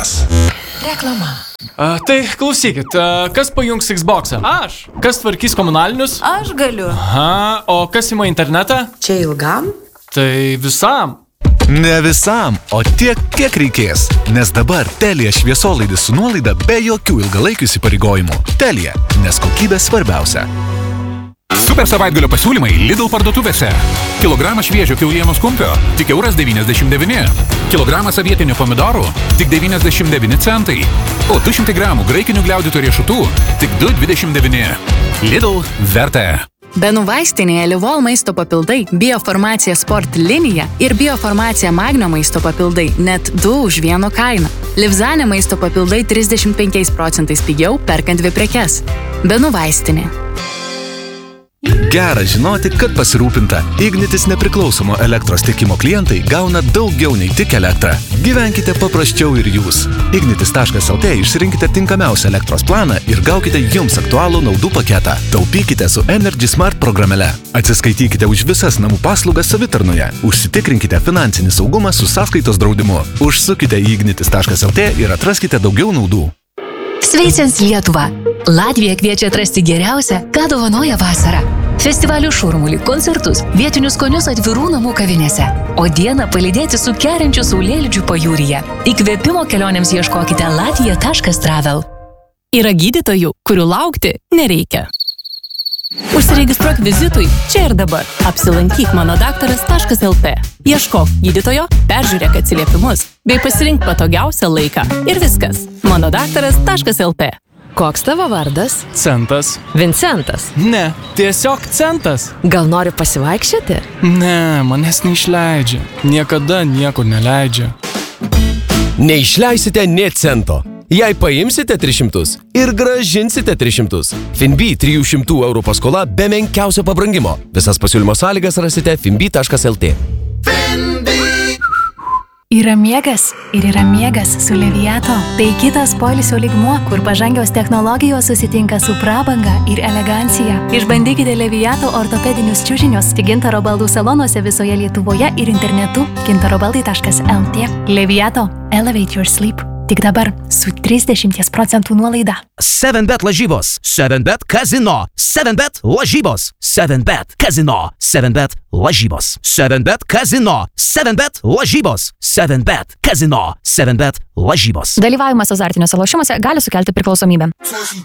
metas. Reklama. Tai klausykit, kas pajungs Xbox'ą? Aš. Kas tvarkys komunalinius? Aš galiu. Aha, o kas ima internetą? Čia ilgam? Tai visam. Ne visam, o tiek, kiek reikės. Nes dabar Telia šviesolaidis su nuolaida be jokių ilgalaikių įsipareigojimų. Telia, nes kokybė svarbiausia. Super savaitgalio pasiūlymai Lidl parduotuvėse. Kilogramas šviežio kiaulienos kumpio tik €1,99. Kilogramas avietinių pomidorų tik 99 centai. O 200 gramų graikinių gliaudytų riešutų tik 2,29. Lidl verta. Benų vaistinėje Livol maisto papildai, Biofarmacija Sport linija ir Biofarmacija Magnio maisto papildai net 2 už 1 kainą. Livzane maisto papildai 35% pigiau perkant 2 prekes. Benų vaistinė. Gera žinoti, kad pasirūpinta. Ignitis nepriklausomo elektros tiekimo klientai gauna daugiau nei tik elektrą. Gyvenkite paprasčiau ir jūs. Ignitis.lt išsirinkite tinkamiausią elektros planą ir gaukite jums aktualų naudų paketą. Taupykite su Energy Smart programėle. Atsiskaitykite už visas namų paslaugas savitarnoje. Užsitikrinkite finansinį saugumą su sąskaitos draudimu. Užsukite į ignitis.lt ir atraskite daugiau naudų. Sveicins Lietuvą! Latvija kviečia atrasti geriausią, ką dovanoja vasara. Festivalių šurmulį, koncertus, vietinius skonius atvirų namų kavinėse. O dieną palydėti su kerinčiu saulėlydžiu pajūryje. Įkvėpimo kelionėms ieškokite latvija.travel. Yra gydytojų, kurių laukti nereikia. Užsiregistruok vizitui čia ir dabar. Apsilankyk manodaktaras.lt. Ieškok gydytojo, peržiūrėk atsiliepimus, bei pasirink patogiausią laiką. Ir viskas. manodaktaras.lt. Koks tavo vardas? Centas. Vincentas. Ne, tiesiog centas. Gal nori pasivaikščioti? Ne, manęs neišleidžia. Niekada niekur neleidžia. Neišleisite nė cento. Jei paimsite 300 ir grąžinsite 300. Finbi 300 € paskola be menkiausio pabrangimo. Visas pasiūlymo sąlygas rasite finbi.lt. Yra miegas ir yra miegas su Leviato. Tai kitas poilsio lygmuo, kur pažangios technologijos susitinka su prabanga ir elegancija. Išbandykite Leviato ortopedinius čiužinius tik Gintaro baldų salonuose visoje Lietuvoje ir internetu gintarobaldai.lt. Leviato. Elevate your sleep. Tik dabar su 30% nuolaida. 7bet lažybos, 7bet kazino, 7bet lažybos, 7bet kazino, 7bet lažybos, 7bet kazino, 7bet lažybos, 7bet kazino, 7bet lažybos. Dalyvavimas azartiniuose lošimuose gali sukelti priklausomybę.